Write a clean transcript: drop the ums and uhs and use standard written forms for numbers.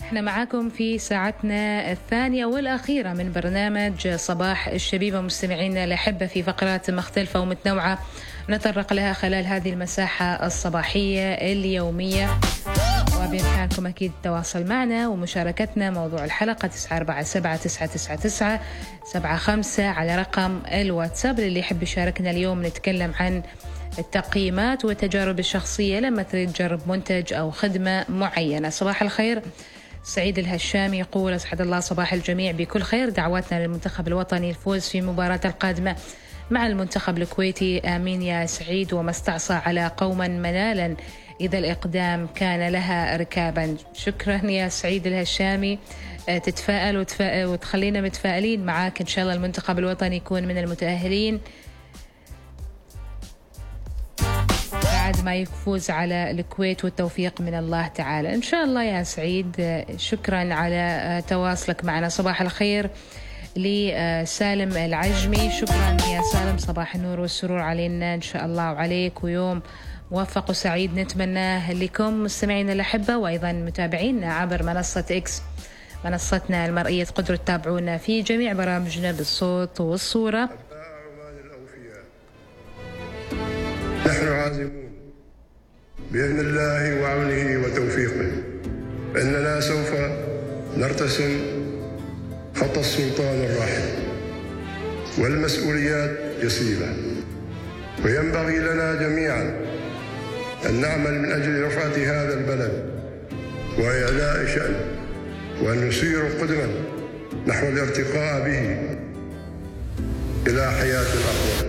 احنا معاكم في ساعتنا الثانية والأخيرة من برنامج صباح الشبيبة. مستمعينا الأحبة، في فقرات مختلفة ومتنوعة نتطرق لها خلال هذه المساحة الصباحية اليومية، وبإمكانكم أكيد التواصل معنا ومشاركتنا. موضوع الحلقة 947-999-75 على رقم الواتساب. اللي يحب يشاركنا اليوم نتكلم عن التقييمات والتجارب الشخصية لما تريد تجرب منتج أو خدمة معينة. صباح الخير. سعيد الهشامي يقول: أسعد الله صباح الجميع بكل خير، دعواتنا للمنتخب الوطني الفوز في مباراة القادمة مع المنتخب الكويتي، آمين يا سعيد. وما استعصى على قوما منالا إذا الإقدام كان لها ركابا. شكرا يا سعيد الهشامي، تتفائل وتخلينا متفائلين معاك. إن شاء الله المنتخب الوطني يكون من المتأهلين بعد ما يفوز على الكويت، والتوفيق من الله تعالى إن شاء الله يا سعيد. شكرا على تواصلك معنا. صباح الخير لسالم العجمي. شكرا يا سالم، صباح النور والسرور علينا إن شاء الله وعليك، ويوم موفق وسعيد نتمناه لكم مستمعينا الأحبة، وأيضا متابعينا عبر منصة إكس، منصتنا المرئية. تقدروا تتابعونا في جميع برامجنا بالصوت والصورة. نحن عازمون بإذن الله وعونه وتوفيقه أننا سوف نرتسم خط السلطان الراحل، والمسؤوليات جسيمة، وينبغي لنا جميعا أن نعمل من أجل رفعة هذا البلد وإعلاء شأنه، وأن نسير قدما نحو الارتقاء به إلى حياة أفضل.